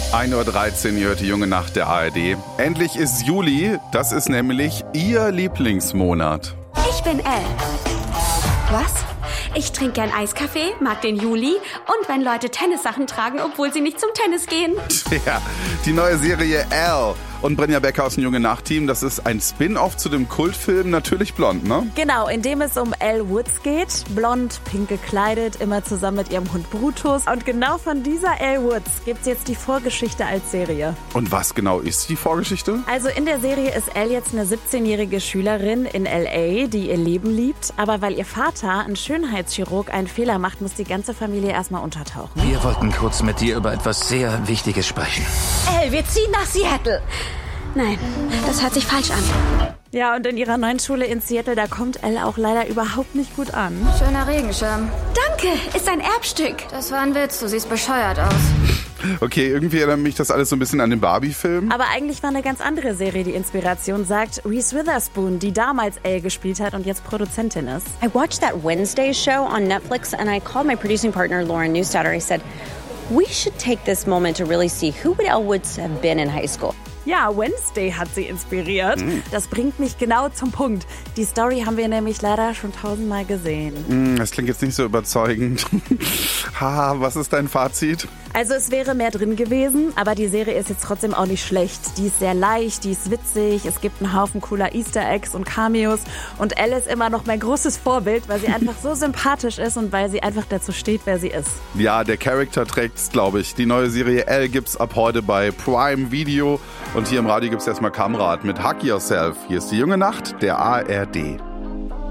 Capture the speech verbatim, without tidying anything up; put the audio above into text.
ein Uhr dreizehn, ihr hört die junge Nacht der A R D. Endlich ist Juli, das ist nämlich Ihr Lieblingsmonat. Ich bin Elle. Was? Ich trinke gern Eiskaffee, mag den Juli und wenn Leute Tennissachen tragen, obwohl sie nicht zum Tennis gehen. Ja, die neue Serie Elle und Brinja Becker aus dem Junge Nacht-Team, das ist ein Spin-off zu dem Kultfilm Natürlich Blond, ne? Genau, in dem es um Elle Woods geht. Blond, pink gekleidet, immer zusammen mit ihrem Hund Brutus. Und genau von dieser Elle Woods gibt's jetzt die Vorgeschichte als Serie. Und was genau ist die Vorgeschichte? Also in der Serie ist Elle jetzt eine siebzehnjährige Schülerin in L A, die ihr Leben liebt. Aber weil ihr Vater, ein Schönheitschirurg, einen Fehler macht, muss die ganze Familie erstmal untertauchen. Wir wollten kurz mit dir über etwas sehr Wichtiges sprechen. Elle, wir ziehen nach Seattle. Nein, das hört sich falsch an. Ja, und in ihrer neuen Schule in Seattle, da kommt Elle auch leider überhaupt nicht gut an. Schöner Regenschirm. Danke, ist ein Erbstück. Das war ein Witz, du siehst bescheuert aus. Okay, irgendwie erinnert mich das alles so ein bisschen an den Barbie-Film. Aber eigentlich war eine ganz andere Serie die Inspiration, sagt Reese Witherspoon, die damals Elle gespielt hat und jetzt Produzentin ist. I watched that Wednesday show on Netflix and I called my producing partner Lauren Newstadter. I said, we should take this moment to really see who would Elle Woods have been in high school. Ja, Wednesday hat sie inspiriert. Mhm. Das bringt mich genau zum Punkt. Die Story haben wir nämlich leider schon tausendmal gesehen. Das klingt jetzt nicht so überzeugend. Haha, was ist dein Fazit? Also es wäre mehr drin gewesen, aber die Serie ist jetzt trotzdem auch nicht schlecht. Die ist sehr leicht, die ist witzig, es gibt einen Haufen cooler Easter Eggs und Cameos. Und Elle ist immer noch mein großes Vorbild, weil sie einfach so sympathisch ist und weil sie einfach dazu steht, wer sie ist. Ja, der Charakter trägt's, glaube ich. Die neue Serie Elle gibt's ab heute bei Prime Video. Und hier im Radio gibt's erstmal Kamrat mit Hug Yourself. Hier ist die junge Nacht der A R D.